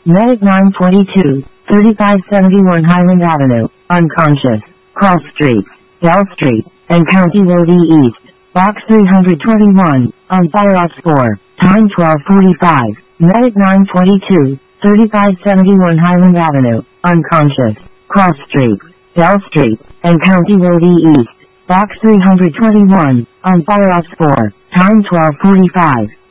Medic 922, 3571 Highland Avenue, unconscious. Cross Street, Bell Street, and County Road E East. Box 321, on fire ops 4, time 12:45. Medic 922, 3571 Highland Avenue, unconscious. Cross Street, Bell Street, and County Road E East. Box 321, on fire ops 4, time 12:45.